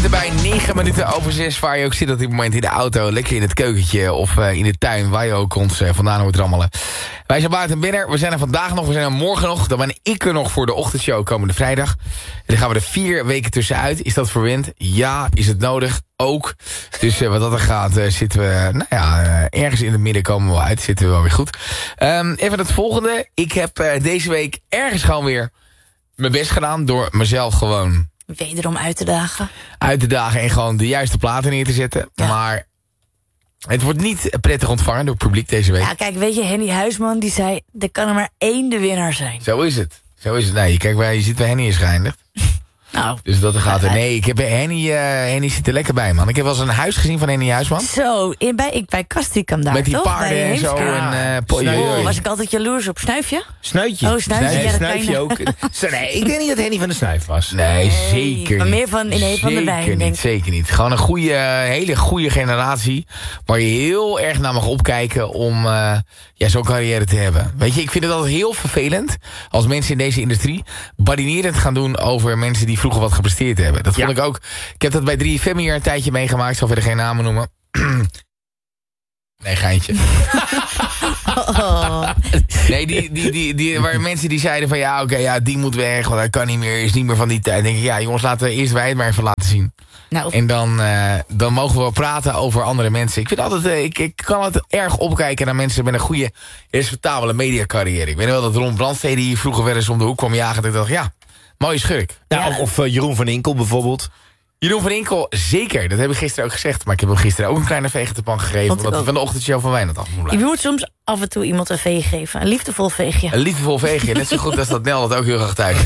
zitten bij 9 minuten over 6... waar je ook zit op dit moment in de auto... lekker in het keukentje of in de tuin... waar je ook ons vandaan hoort rammelen. Wij zijn buiten binnen. We zijn er vandaag nog, we zijn er morgen nog. Dan ben ik er nog voor de ochtendshow komende vrijdag. En dan gaan we er 4 weken tussenuit. Is dat verwend? Ja. Is het nodig? Ook. Dus wat dat er gaat, zitten we... ergens in het midden komen we uit. Zitten we wel weer goed. Even het volgende. Ik heb deze week ergens gewoon weer... mijn best gedaan door mezelf gewoon... wederom uit te dagen. Uit te dagen en gewoon de juiste platen neer te zetten. Ja. Maar het wordt niet prettig ontvangen door het publiek deze week. Ja, kijk, weet je, Henny Huisman die zei... er kan er maar 1 de winnaar zijn. Zo is het. Zo is het. Nee, kijk, je ziet waar Henny is geëindigd. Nou, dus dat gaat er. Nee, ik heb Henny zit er lekker bij, man. Ik heb wel eens een huis gezien van Henny Huisman. Zo, bij Kastrikum daar, met die toch? paarden en zo. Was ik altijd jaloers op. Snuifje? Snuitje. Oh, Snuifje. Nee, Snuifje ook. Nee, ik denk niet dat Henny van de Snuif was. Nee, zeker niet. Maar meer van de wijn, denk ik. Zeker niet. Gewoon een hele goede generatie... waar je heel erg naar mag opkijken om zo'n carrière te hebben. Weet je, ik vind het altijd heel vervelend... als mensen in deze industrie badinerend gaan doen... over mensen die vroeger wat gepresteerd hebben. Dat vond ik ook... Ik heb dat bij 3FM hier een tijdje meegemaakt. Ik zal verder geen namen noemen. Nee, geintje. Oh. Nee, waar mensen die zeiden van... die moet weg, want hij kan niet meer, is niet meer van die tijd. Dan denk ik, jongens, laten we eerst wij het maar even laten zien. Nou, en dan mogen we wel praten over andere mensen. Ik vind altijd, ik kan altijd erg opkijken naar mensen met een goede, respectabele mediacarrière. Ik weet wel dat Ron Brandstede hier vroeger wel eens om de hoek kwam jagen. En ik dacht, mooie schurk. Ja, of Jeroen van Inkel bijvoorbeeld. Jeroen van Inkel, zeker. Dat heb ik gisteren ook gezegd. Maar ik heb hem gisteren ook een kleine veeg te pan gegeven. Omdat hij van de ochtendshow van Wijnand af moet blijven. Je moet soms af en toe iemand een veeg geven. Een liefdevol veegje. Een liefdevol veegje. Net zo goed als dat Nel dat ook heel graag thuis